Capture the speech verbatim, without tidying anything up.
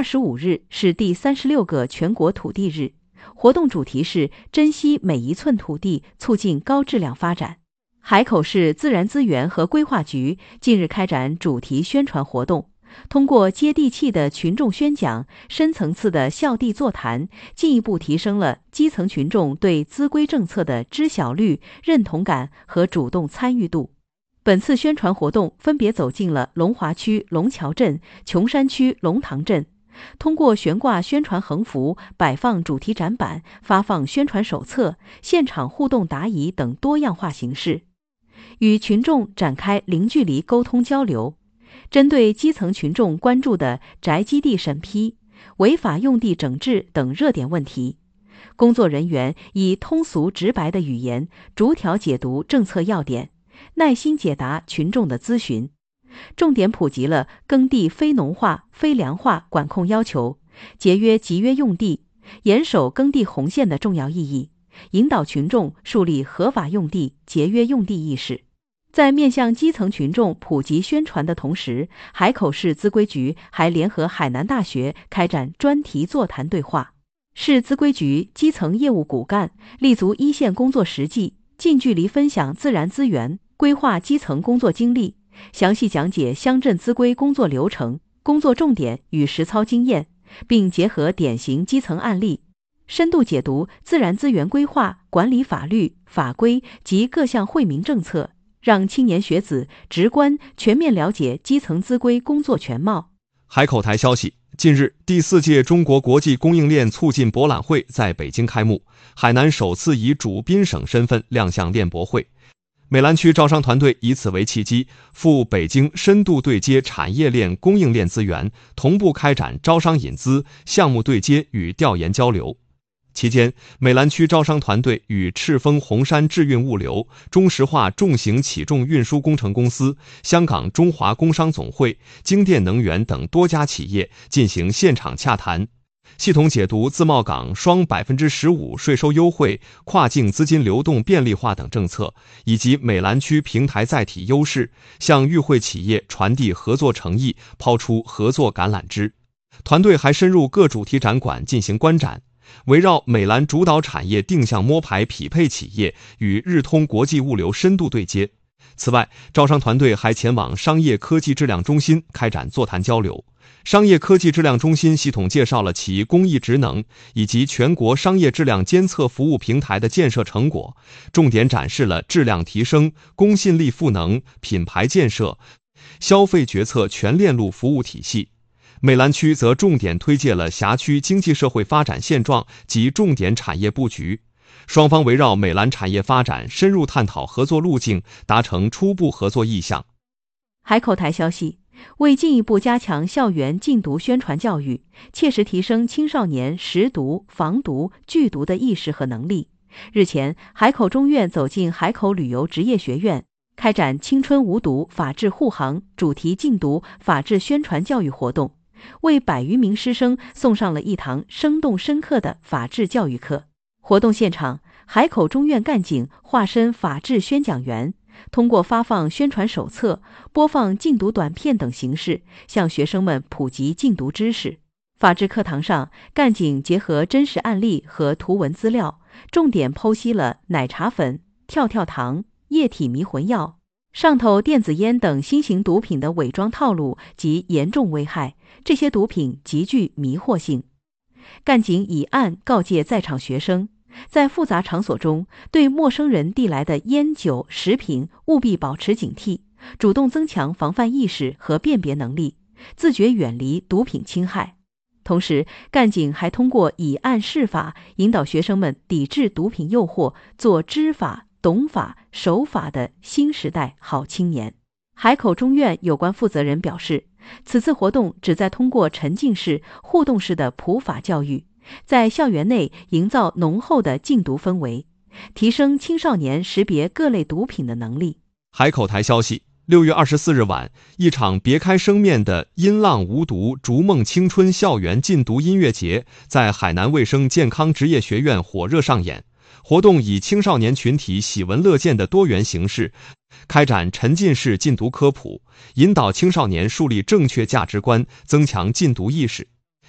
二十五日是第三十六个全国土地日，活动主题是珍惜每一寸土地，促进高质量发展。海口市自然资源和规划局近日开展主题宣传活动，通过接地气的群众宣讲、深层次的校地座谈，进一步提升了基层群众对资规政策的知晓率、认同感和主动参与度。本次宣传活动分别走进了龙华区龙桥镇、琼山区龙塘镇，通过悬挂宣传横幅、摆放主题展板、发放宣传手册、现场互动答疑等多样化形式，与群众展开零距离沟通交流。针对基层群众关注的宅基地审批、违法用地整治等热点问题，工作人员以通俗直白的语言逐条解读政策要点，耐心解答群众的咨询，重点普及了耕地非农化、非粮化管控要求、节约集约用地、严守耕地红线的重要意义，引导群众树立合法用地、节约用地意识。在面向基层群众普及宣传的同时，海口市资规局还联合海南大学开展专题座谈对话。市资规局基层业务骨干立足一线工作实际，近距离分享自然资源规划基层工作经历，详细讲解乡镇资规工作流程、工作重点与实操经验，并结合典型基层案例，深度解读自然资源规划管理法律、法规及各项惠民政策，让青年学子直观全面了解基层资规工作全貌。 海口台消息，近日，第四届中国国际供应链促进博览会在北京开幕，海南首次以主宾省身份亮相链博会。美兰区招商团队以此为契机，赴北京深度对接产业链、供应链资源，同步开展招商引资、项目对接与调研交流。期间，美兰区招商团队与赤峰红山智运物流、中石化重型起重运输工程公司、香港中华工商总会、京电能源等多家企业进行现场洽谈，系统解读自贸港双 百分之十五 税收优惠、跨境资金流动便利化等政策，以及美兰区平台载体优势，向与会企业传递合作诚意，抛出合作橄榄枝。团队还深入各主题展馆进行观展，围绕美兰主导产业定向摸排匹配企业与日通国际物流深度对接。此外，招商团队还前往商业科技质量中心开展座谈交流。商业科技质量中心系统介绍了其工艺职能以及全国商业质量监测服务平台的建设成果，重点展示了质量提升、公信力赋能、品牌建设、消费决策全链路服务体系。美兰区则重点推介了辖区经济社会发展现状及重点产业布局，双方围绕美兰产业发展深入探讨合作路径，达成初步合作意向。 海口台消息，为进一步加强校园禁毒宣传教育，切实提升青少年识毒、防毒、拒毒的意识和能力，日前，海口中院走进海口旅游职业学院，开展青春无毒法治护航主题禁毒法治宣传教育活动，为百余名师生送上了一堂生动深刻的法治教育课。活动现场，海口中院干警化身法治宣讲员，通过发放宣传手册、播放禁毒短片等形式，向学生们普及禁毒知识。法治课堂上，干警结合真实案例和图文资料，重点剖析了奶茶粉、跳跳糖、液体迷魂药、上头电子烟等新型毒品的伪装套路及严重危害，这些毒品极具迷惑性。干警以案告诫在场学生，在复杂场所中，对陌生人递来的烟酒食品务必保持警惕，主动增强防范意识和辨别能力，自觉远离毒品侵害。同时，干警还通过以案示法，引导学生们抵制毒品诱惑，做知法、懂法、守法的新时代好青年。海口中院有关负责人表示，此次活动旨在通过沉浸式、互动式的普法教育，在校园内营造浓厚的禁毒氛围，提升青少年识别各类毒品的能力。 海口台消息，六月二十四日晚，一场别开生面的音浪无毒逐梦青春校园禁毒音乐节在海南卫生健康职业学院火热上演。活动以青少年群体喜闻乐见的多元形式，开展沉浸式禁毒科普，引导青少年树立正确价值观，增强禁毒意识。